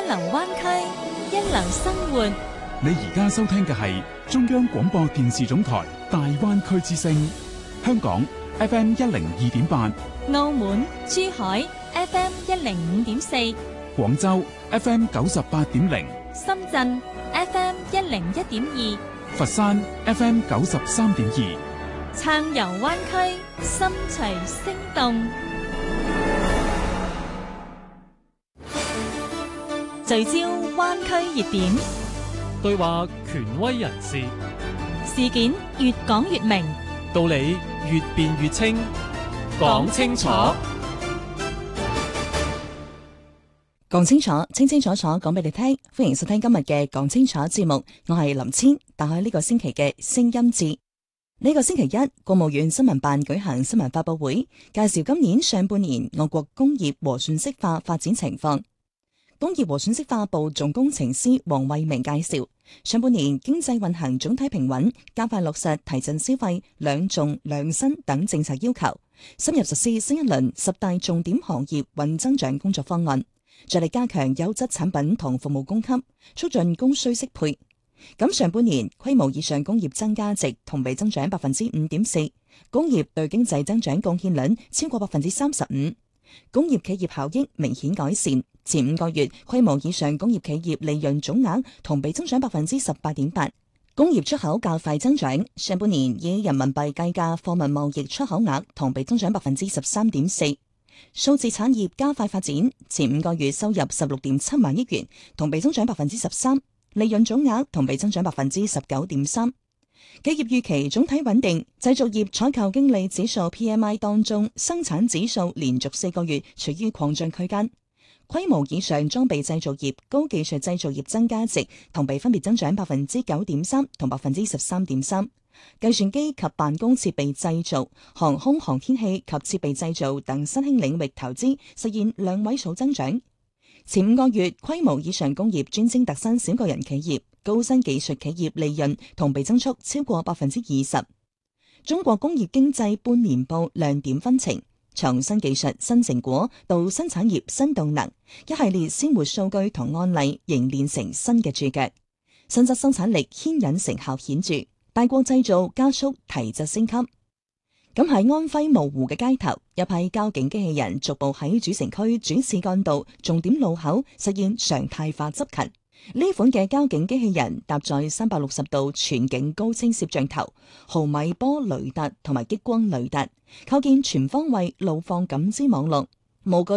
流灣區，一流生活。 你而家收聽嘅係中央廣播電視總台大灣區之聲，香港 FM 102.8， 澳門、珠海 FM 105.4， 廣州 FM 98.0， 深圳 FM 101.2， 佛山 FM 93.2， 暢遊灣區，心隨聲動。聚焦灣區熱點， 對話權威人士， 事件越講越明， 道理越辯越清，講清楚， 講清楚，清清楚楚講俾你聽。歡迎收聽今日嘅講清楚節目，我係林千。打開呢個星期嘅聲音節。呢個星期一，國務院新聞辦舉行新聞發佈會，介紹今年上半年我國工業和信息化發展情況。工業和信息化部總工程師黃慧明介紹，上半年經濟運行總體平穩，加快落實提振消費、兩重兩新等政策要求，深入實施新一輪10大重點行業穩增長工作方案，着力加強優質產品同服務供給，促進供需適配。咁上半年規模以上工業增加值同比增長5.4%，工業對經濟增長貢獻率超過35%，工業企業效益明顯改善。前5個月規模以上工業企業利潤總額同比增長18.8%，工業出口較快增長。上半年以人民幣計價貨物貿易出口額同比增長13.4%。數字產業加快發展，前5個月收入16.7萬億元，同比增長13%，利潤總額同比增長19.3%。企業預期總體穩定，製造業採購經理指數 PMI 當中，生產指數連續4個月處於擴張區間。規模以上裝備製造業、高技術製造業增加值同比分別增長9.3%同13.3%。計算機及辦公設備製造、航空航天器及設備製造等新興領域投資實現2位數增長。前5個月規模以上工業專精特新小個人企業、高新技術企業利潤同比增速超過20%。中國工業經濟半年報亮點紛呈，從新技術新成果到新產業新動能，一系列鮮活數據同案例凝練成新嘅注腳，新質生產力牽引成效顯著，大國製造加速提質升級。咁喺安徽蕪湖嘅街頭，一批交警機器人逐步喺主城區主次幹道重點路口實現常態化執勤。呢款嘅交警機器人搭載360度全景高清攝像頭、毫米波雷達同埋激光雷達，構建全方位路況感知網絡。無懼